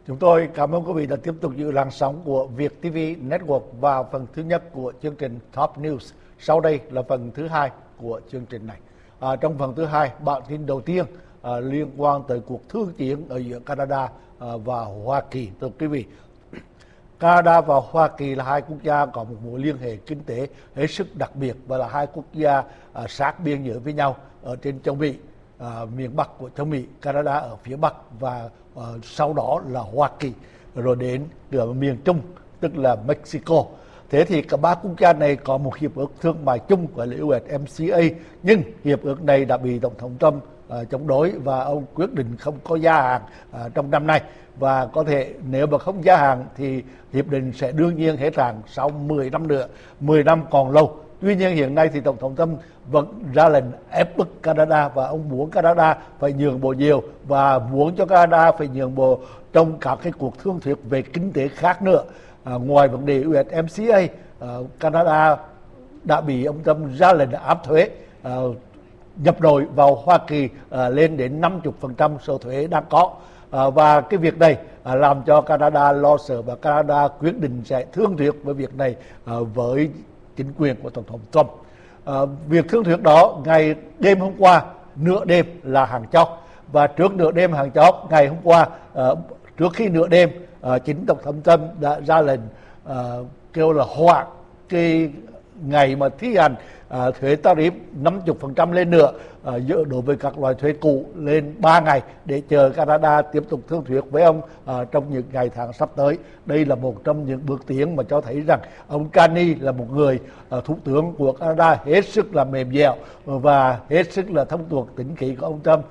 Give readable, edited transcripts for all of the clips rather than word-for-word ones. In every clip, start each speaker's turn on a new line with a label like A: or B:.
A: Chúng tôi cảm ơn quý vị đã tiếp tục giữ làn sóng của Việt TV Network vào phần thứ nhất của chương trình Top News. Sau đây là phần thứ hai của chương trình này. Trong phần thứ hai, bản tin đầu tiên liên quan tới cuộc thương chiến ở giữa Canada và Hoa Kỳ. Thưa quý vị, Canada và Hoa Kỳ là hai quốc gia có một mối liên hệ kinh tế hết sức đặc biệt và là hai quốc gia sát biên giới với nhau ở trên châu Mỹ. Miền Bắc của châu Mỹ, Canada ở phía Bắc và sau đó là Hoa Kỳ, rồi đến ở miền Trung tức là Mexico. Thế thì cả ba quốc gia này có một hiệp ước thương mại chung gọi là USMCA, nhưng hiệp ước này đã bị Tổng thống Trump chống đối và ông quyết định không có gia hạn trong năm nay, và có thể nếu mà không gia hạn thì hiệp định sẽ đương nhiên hết hạn sau 10 năm nữa. 10 năm còn lâu. Tuy nhiên hiện nay thì Tổng thống Trump vẫn ra lệnh ép bức Canada, và ông muốn Canada phải nhượng bộ nhiều và muốn cho Canada phải nhượng bộ trong các cái cuộc thương thuyết về kinh tế khác nữa. Ngoài vấn đề USMCA, Canada đã bị ông Trump ra lệnh áp thuế nhập nội vào Hoa Kỳ lên đến 50% số thuế đang có. Và cái việc này làm cho Canada lo sợ, và Canada quyết định sẽ thương thuyết với việc này với chính quyền của Tổng thống Trump. Việc thương thuyết đó ngày đêm hôm qua, nửa đêm là hàng chót, và trước nửa đêm hàng chót ngày hôm qua, trước khi nửa đêm, chính Tổng thống Trump đã ra lệnh kêu là hoãn cái ngày mà thi hành thuế tarif 50% lên nữa đối với các loại thuế cũ lên 3 ngày để chờ Canada tiếp tục thương thuyết với ông trong những ngày tháng sắp tới. Đây là một trong những bước tiến mà cho thấy rằng ông Carney là một người thủ tướng của Canada hết sức là mềm dẻo và hết sức là thông thuộc tính khí của ông Trump.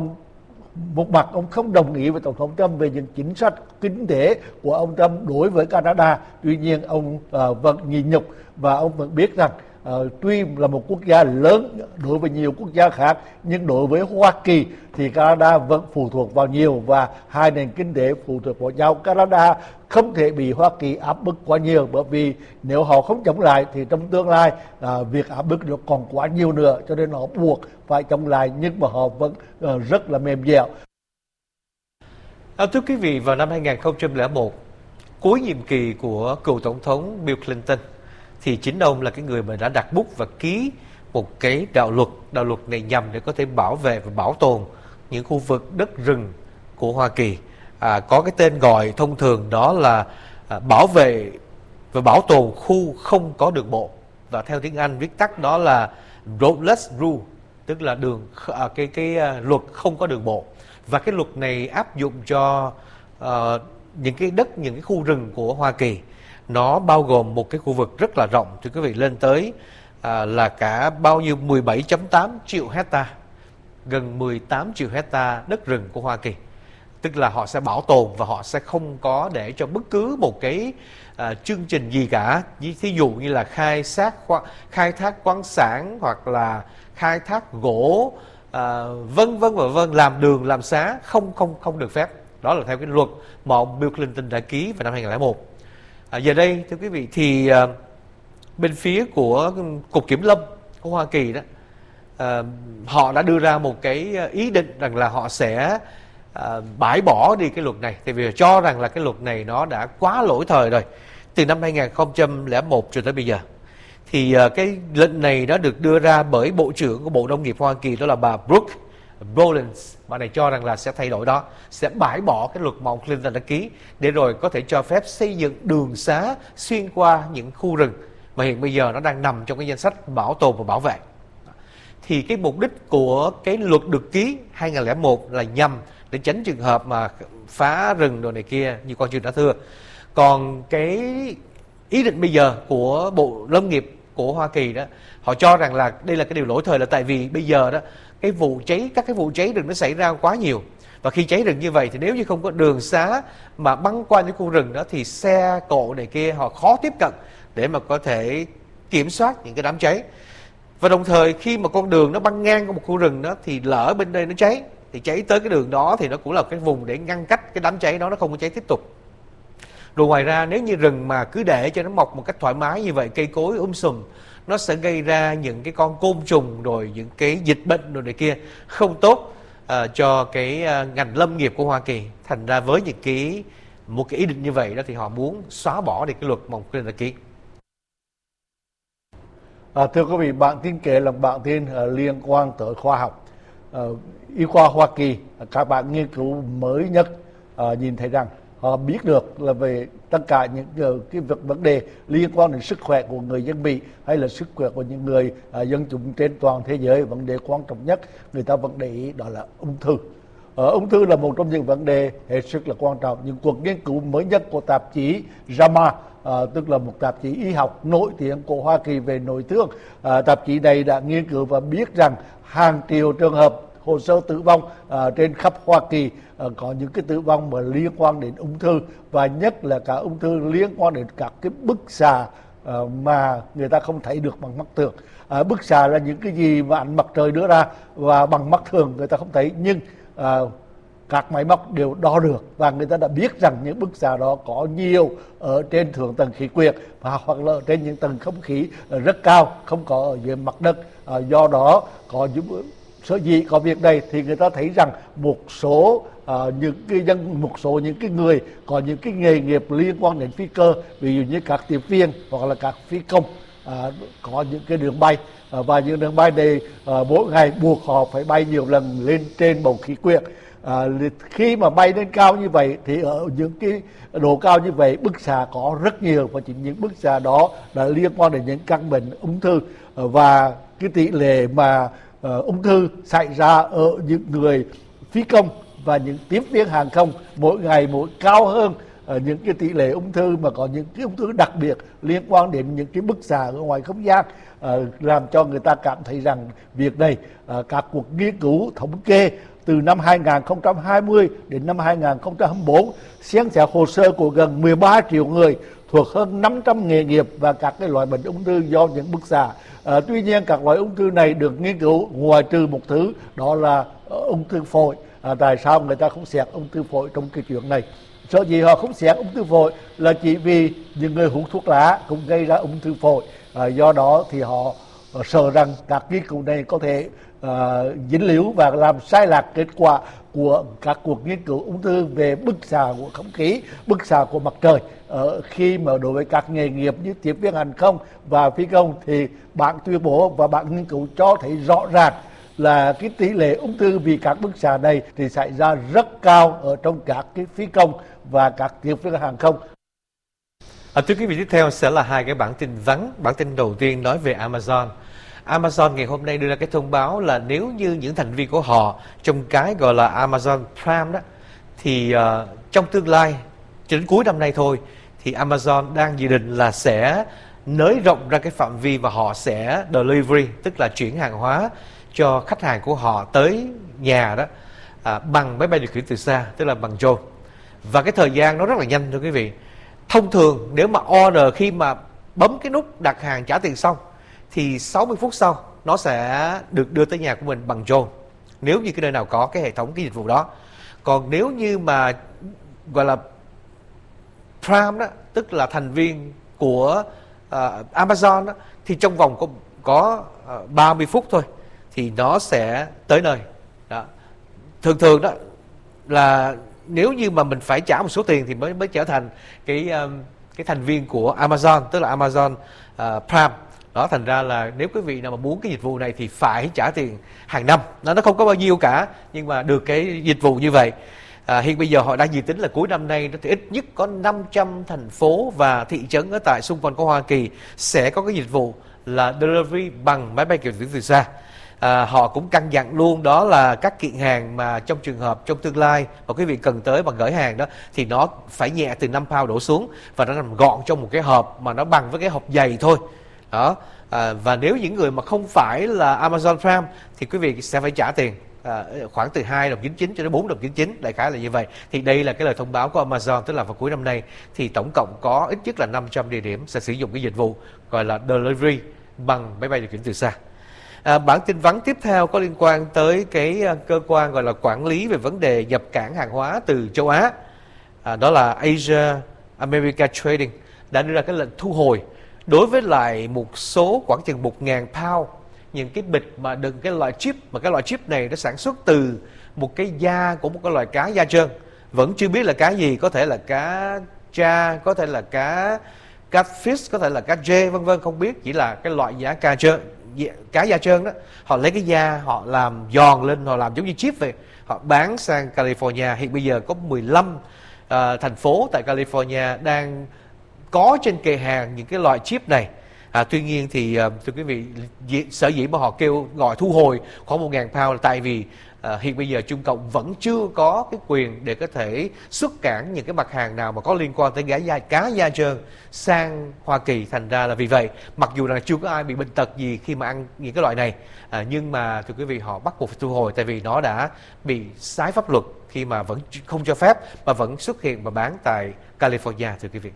A: Một mặt ông không đồng ý với Tổng thống Trump về những chính sách kinh tế của ông Trump đối với Canada. Tuy nhiên ông vẫn nhịn nhục, và ông vẫn biết rằng tuy là một quốc gia lớn đối với nhiều quốc gia khác, nhưng đối với Hoa Kỳ thì Canada vẫn phụ thuộc vào nhiều, và hai nền kinh tế phụ thuộc vào nhau. Canada không thể bị Hoa Kỳ áp bức quá nhiều, bởi vì nếu họ không chống lại thì trong tương lai việc áp bức nó còn quá nhiều nữa, cho nên họ buộc phải chống lại, nhưng mà họ vẫn rất là mềm dẻo.
B: Thưa quý vị, vào năm 2001, cuối nhiệm kỳ của cựu tổng thống Bill Clinton, thì chính ông là cái người mà đã đặt bút và ký một cái đạo luật. Đạo luật này nhằm để có thể bảo vệ và bảo tồn những khu vực đất rừng của Hoa Kỳ. Có cái tên gọi thông thường đó là bảo vệ và bảo tồn khu không có đường bộ, và theo tiếng Anh viết tắt đó là Roadless Rule, tức là luật không có đường bộ. Và cái luật này áp dụng cho những cái đất, những cái khu rừng của Hoa Kỳ. Nó bao gồm một cái khu vực rất là rộng, thưa quý vị, lên tới là cả bao nhiêu 17.8 triệu hecta, gần 18 triệu hecta đất rừng của Hoa Kỳ. Tức là họ sẽ bảo tồn và họ sẽ không có để cho bất cứ một cái chương trình gì cả. Thí dụ như là khai thác khoáng sản hoặc là khai thác gỗ, vân vân và vân, làm đường, làm xá, không được phép. Đó là theo cái luật mà ông Bill Clinton đã ký vào năm 2001. Giờ đây, thưa quý vị, thì bên phía của Cục Kiểm lâm của Hoa Kỳ đó, họ đã đưa ra một cái ý định rằng là họ sẽ bãi bỏ đi cái luật này. Tại vì cho rằng là cái luật này nó đã quá lỗi thời rồi. Từ năm 2001 cho tới bây giờ, thì cái lệnh này đã được đưa ra bởi Bộ trưởng của Bộ Nông nghiệp Hoa Kỳ, đó là bà Brooke Rollins. Bà này cho rằng là sẽ thay đổi đó, sẽ bãi bỏ cái luật mà ông Clinton đã ký, để rồi có thể cho phép xây dựng đường xá xuyên qua những khu rừng mà hiện bây giờ nó đang nằm trong cái danh sách bảo tồn và bảo vệ. Thì cái mục đích của cái luật được ký 2001 là nhằm để tránh trường hợp mà phá rừng đồ này kia như con Trường đã thưa. Còn cái ý định bây giờ của Bộ Nông nghiệp của Hoa Kỳ đó, họ cho rằng là đây là cái điều lỗi thời, là tại vì bây giờ đó các cái vụ cháy rừng nó xảy ra quá nhiều, và khi cháy rừng như vậy thì nếu như không có đường xá mà băng qua những khu rừng đó thì xe cộ này kia họ khó tiếp cận để mà có thể kiểm soát những cái đám cháy. Và đồng thời khi mà con đường nó băng ngang qua một khu rừng đó thì lỡ bên đây nó cháy, thì cháy tới cái đường đó thì nó cũng là cái vùng để ngăn cách cái đám cháy đó, nó không có cháy tiếp tục. Rồi ngoài ra, nếu như rừng mà cứ để cho nó mọc một cách thoải mái như vậy, cây cối sùm, nó sẽ gây ra những cái con côn trùng, rồi những cái dịch bệnh rồi này kia không tốt. cho cái ngành lâm nghiệp của Hoa Kỳ. Thành ra với một cái ý định như vậy đó thì họ muốn xóa bỏ đi cái luật mà ông Clinton đã ký.
A: Thưa quý vị, bản tin kể là bản tin liên quan tới khoa học. Y khoa Hoa Kỳ, các bạn nghiên cứu mới nhất nhìn thấy rằng họ biết được là về tất cả những cái vấn đề liên quan đến sức khỏe của người dân Mỹ hay là sức khỏe của những người dân chúng trên toàn thế giới. Vấn đề quan trọng nhất người ta vẫn để ý đó là ung thư. Ung thư là một trong những vấn đề hết sức là quan trọng. Những cuộc nghiên cứu mới nhất của tạp chí JAMA, tức là một tạp chí y học nổi tiếng của Hoa Kỳ về nội thương, tạp chí này đã nghiên cứu và biết rằng hàng triệu trường hợp hồ sơ tử vong trên khắp Hoa Kỳ có những cái tử vong mà liên quan đến ung thư, và nhất là cả ung thư liên quan đến các cái bức xạ mà người ta không thấy được bằng mắt thường. Bức xạ là những cái gì mà ánh mặt trời đưa ra và bằng mắt thường người ta không thấy, nhưng các máy móc đều đo được, và người ta đã biết rằng những bức xạ đó có nhiều ở trên thượng tầng khí quyển hoặc là ở trên những tầng không khí rất cao, không có ở dưới mặt đất. Do đó có những sở dĩ có việc này thì người ta thấy rằng một số những cái người có những cái nghề nghiệp liên quan đến phi cơ, ví dụ như các tiếp viên hoặc là các phi công, có những cái đường bay, và những đường bay này mỗi ngày buộc họ phải bay nhiều lần lên trên bầu khí quyển. Khi mà bay lên cao như vậy thì ở những cái độ cao như vậy bức xạ có rất nhiều, và chính những bức xạ đó đã liên quan đến những căn bệnh ung thư, và cái tỷ lệ mà ung thư xảy ra ở những người phi công và những tiếp viên hàng không mỗi ngày mỗi cao hơn những cái tỷ lệ ung thư mà có những cái ung thư đặc biệt liên quan đến những cái bức xạ ở ngoài không gian, làm cho người ta cảm thấy rằng việc này, các cuộc nghiên cứu thống kê từ năm 2020 đến năm 2024 xem xét hồ sơ của gần 13 triệu người thuộc hơn 500 nghề nghiệp và các cái loại bệnh ung thư do những bức xạ. Tuy nhiên các loại ung thư này được nghiên cứu ngoại trừ một thứ, đó là ung thư phổi. Tại sao người ta không xét ung thư phổi trong cái chuyện này? Sở dĩ họ không xét ung thư phổi là chỉ vì những người hút thuốc lá cũng gây ra ung thư phổi. Do đó thì họ sợ rằng các nghiên cứu này có thể dính líu và làm sai lạc kết quả của các cuộc nghiên cứu ung thư về bức xạ của không khí, bức xạ của mặt trời. Khi mà đối với các nghề nghiệp như tiếp viên hàng không và phi công thì bạn tuyên bố và bạn nghiên cứu cho thấy rõ ràng là cái tỷ lệ ung thư vì các bức xạ này thì xảy ra rất cao ở trong các cái phi công và các tiếp viên hàng không.
B: Thưa quý vị, tiếp theo sẽ là hai cái bản tin vắn. Bản tin đầu tiên nói về Amazon. Amazon ngày hôm nay đưa ra cái thông báo là nếu như những thành viên của họ trong cái gọi là Amazon Prime đó, thì trong tương lai cho đến cuối năm nay thôi thì Amazon đang dự định là sẽ nới rộng ra cái phạm vi và họ sẽ delivery, tức là chuyển hàng hóa cho khách hàng của họ tới nhà đó bằng máy bay điều khiển từ xa, tức là bằng drone. Và cái thời gian nó rất là nhanh thưa quý vị. Thông thường nếu mà order khi mà bấm cái nút đặt hàng trả tiền xong thì 60 phút sau nó sẽ được đưa tới nhà của mình bằng drone, nếu như cái nơi nào có cái hệ thống cái dịch vụ đó. Còn nếu như mà gọi là Prime đó, tức là thành viên của Amazon đó, thì trong vòng có 30 phút thôi thì nó sẽ tới nơi đó. Thường đó là nếu như mà mình phải trả một số tiền thì mới trở thành cái thành viên của Amazon, tức là Amazon Prime. Đó, thành ra là nếu quý vị nào mà muốn cái dịch vụ này thì phải trả tiền hàng năm. Nó không có bao nhiêu cả, nhưng mà được cái dịch vụ như vậy. Hiện bây giờ họ đang dự tính là cuối năm nay thì ít nhất có 500 thành phố và thị trấn ở tại xung quanh của Hoa Kỳ sẽ có cái dịch vụ là delivery bằng máy bay điều khiển từ xa. Họ cũng căn dặn luôn đó là các kiện hàng mà trong trường hợp trong tương lai mà quý vị cần tới bằng gửi hàng đó thì nó phải nhẹ từ 5 pound đổ xuống và nó nằm gọn trong một cái hộp mà nó bằng với cái hộp dày thôi đó. Và nếu những người mà không phải là Amazon Prime thì quý vị sẽ phải trả tiền khoảng từ 2.99 cho đến 4.99, đại khái là như vậy. Thì đây là cái lời thông báo của Amazon, tức là vào cuối năm nay thì tổng cộng có ít nhất là 500 địa điểm sẽ sử dụng cái dịch vụ gọi là delivery bằng máy bay điều khiển từ xa. Bản tin vắn tiếp theo có liên quan tới cái cơ quan gọi là quản lý về vấn đề nhập cảng hàng hóa từ châu Á, đó là Asia America Trading, đã đưa ra cái lệnh thu hồi đối với lại một số khoảng chừng 1.000 pound những cái bịch mà đựng cái loại chip, mà cái loại chip này nó sản xuất từ một cái da của một cái loài cá da trơn, vẫn chưa biết là cá gì, có thể là cá tra, có thể là cá catfish, có thể là cá rê, vân vân, không biết, chỉ là cái loại cá da trơn đó. Họ lấy cái da họ làm giòn lên, họ làm giống như chip vậy, họ bán sang California. Hiện bây giờ có 15 thành phố tại California đang có trên kệ hàng những cái loại chip này. Tuy nhiên thì thưa quý vị, sở dĩ mà họ kêu gọi thu hồi khoảng 1.000 pound là tại vì hiện bây giờ Trung Cộng vẫn chưa có cái quyền để có thể xuất cản những cái mặt hàng nào mà có liên quan tới cá da trơn sang Hoa Kỳ. Thành ra là vì vậy, mặc dù là chưa có ai bị bệnh tật gì khi mà ăn những cái loại này, nhưng mà thưa quý vị, họ bắt buộc phải thu hồi tại vì nó đã bị trái pháp luật khi mà vẫn không cho phép mà vẫn xuất hiện và bán tại California, thưa quý vị.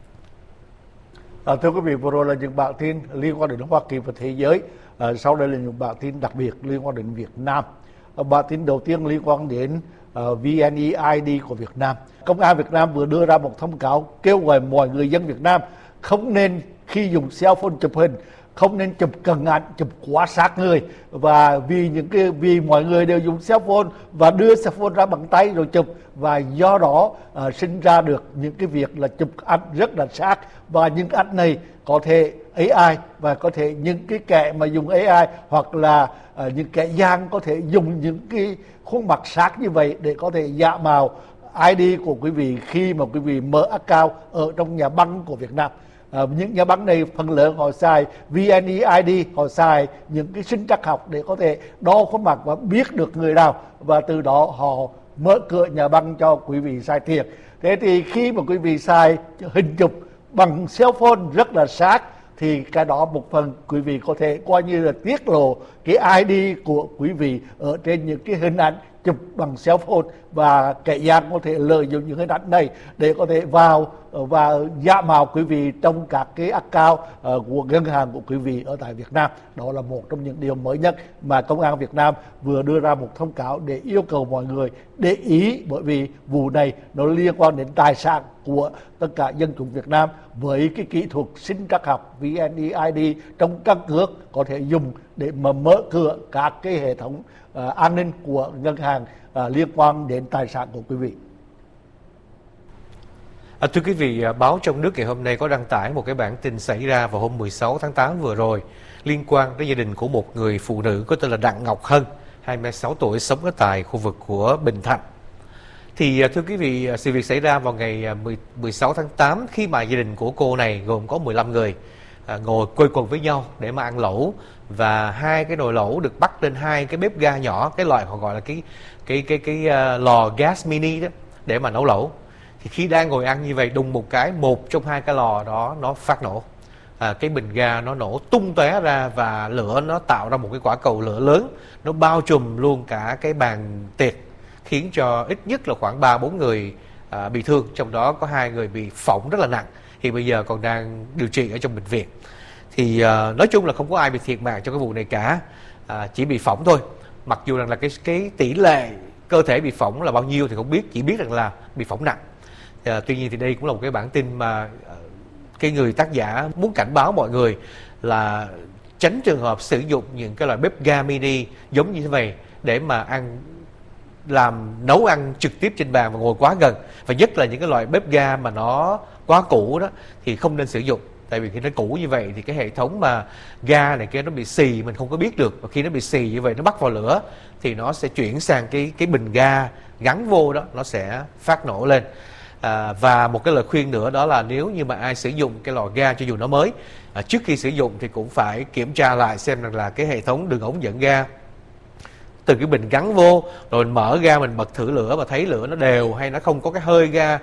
A: Thưa quý vị, vừa rồi là những bản tin liên quan đến Hoa Kỳ và thế giới. Sau đây là những bản tin đặc biệt liên quan đến Việt Nam. Bản tin đầu tiên liên quan đến VNeID của Việt Nam. Công an Việt Nam vừa đưa ra một thông cáo kêu gọi mọi người dân Việt Nam không nên khi dùng cell phone chụp hình, không nên chụp cận ảnh, chụp quá sát người, và vì mọi người đều dùng cell phone và đưa cell phone ra bằng tay rồi chụp, và do đó sinh ra được những cái việc là chụp ảnh rất là sát, và những ảnh này có thể AI, và có thể những cái kẻ mà dùng AI hoặc là những kẻ gian có thể dùng những cái khuôn mặt sát như vậy để có thể giả mạo ID của quý vị khi mà quý vị mở account ở trong nhà băng của Việt Nam. Những nhà băng này phần lớn họ xài VNeID, họ xài những cái sinh trắc học để có thể đo khuôn mặt và biết được người nào, và từ đó họ mở cửa nhà băng cho quý vị xài tiền. Thế thì khi mà quý vị xài hình chụp bằng cell phone rất là sát thì cái đó một phần quý vị có thể coi như là tiết lộ cái ID của quý vị ở trên những cái hình ảnh chụp bằng cell phone, và kẻ gian có thể lợi dụng những hình ảnh này để có thể vào và giả mạo quý vị trong các cái account của ngân hàng của quý vị ở tại Việt Nam. Đó là một trong những điều mới nhất mà Công an Việt Nam vừa đưa ra một thông cáo để yêu cầu mọi người để ý, bởi vì vụ này nó liên quan đến tài sản của tất cả dân chúng Việt Nam, với cái kỹ thuật sinh trắc học VNeID trong căn cước có thể dùng để mà mở cửa các cái hệ thống an ninh của ngân hàng liên quan đến tài sản của quý vị.
B: Thưa quý vị, báo Trong Nước ngày hôm nay có đăng tải một cái bản tin xảy ra vào hôm 16 tháng 8 vừa rồi liên quan đến gia đình của một người phụ nữ có tên là Đặng Ngọc Hân, 26 tuổi, sống ở tại khu vực của Bình Thạnh. Thì thưa quý vị, sự việc xảy ra vào ngày 16 tháng 8 khi mà gia đình của cô này gồm có 15 người ngồi quây quần với nhau để mà ăn lẩu, và hai cái nồi lẩu được bắt lên hai cái bếp ga nhỏ, cái loại họ gọi là cái lò gas mini đó để mà nấu lẩu. Thì khi đang ngồi ăn như vậy, đùng một cái, một trong hai cái lò đó nó phát nổ, cái bình ga nó nổ tung tóe ra, và lửa nó tạo ra một cái quả cầu lửa lớn, nó bao trùm luôn cả cái bàn tiệc, khiến cho ít nhất là khoảng 3-4 người bị thương, trong đó có 2 người bị phỏng rất là nặng, hiện bây giờ còn đang điều trị ở trong bệnh viện. Thì nói chung là không có ai bị thiệt mạng trong cái vụ này cả, chỉ bị phỏng thôi. Mặc dù rằng là cái tỷ lệ cơ thể bị phỏng là bao nhiêu thì không biết, chỉ biết rằng là bị phỏng nặng. Tuy nhiên thì đây cũng là một cái bản tin mà cái người tác giả muốn cảnh báo mọi người là tránh trường hợp sử dụng những cái loại bếp ga mini giống như thế này để mà nấu ăn trực tiếp trên bàn và ngồi quá gần. Và nhất là những cái loại bếp ga mà nó quá cũ đó thì không nên sử dụng. Tại vì khi nó cũ như vậy thì cái hệ thống mà ga này kia nó bị xì, mình không có biết được. Và khi nó bị xì như vậy, nó bắt vào lửa thì nó sẽ chuyển sang cái bình ga gắn vô đó, nó sẽ phát nổ lên. Và một cái lời khuyên nữa đó là nếu như mà ai sử dụng cái lò ga cho dù nó mới, trước khi sử dụng thì cũng phải kiểm tra lại xem rằng là cái hệ thống đường ống dẫn ga từ cái bình gắn vô, rồi mình mở ra, mình bật thử lửa và thấy lửa nó đều hay nó không có cái hơi ga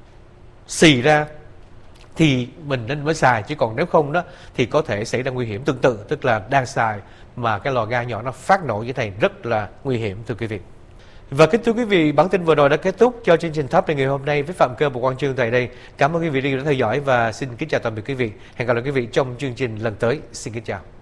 B: xì ra thì mình nên mới xài, chứ còn nếu không đó thì có thể xảy ra nguy hiểm tương tự, tức là đang xài mà cái lò ga nhỏ nó phát nổ như thế này rất là nguy hiểm, thưa quý vị. Và kính thưa quý vị, bản tin vừa rồi đã kết thúc cho chương trình Top ngày hôm nay với Phạm Cơ và Quang Chương tại đây. Cảm ơn quý vị đã theo dõi và xin kính chào tạm biệt quý vị. Hẹn gặp lại quý vị trong chương trình lần tới. Xin kính chào.